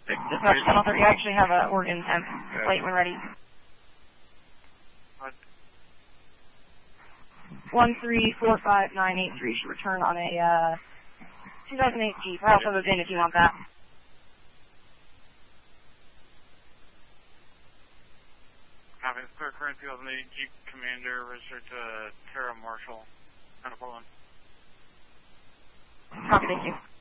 Dispatch Channel 30, I actually have a Oregon 10 plate when ready. What? 1345983 should return on a 2008 Jeep. I also have a VIN if you want that. Copy. Clear current 2008 Jeep Commander registered to Terra Marshall, Portland. Copy, thank you.